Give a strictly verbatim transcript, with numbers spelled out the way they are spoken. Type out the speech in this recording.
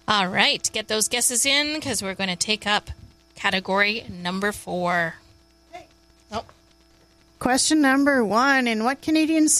All right. Get those guesses in because we're going to take up category number four. Question number one. In what Canadian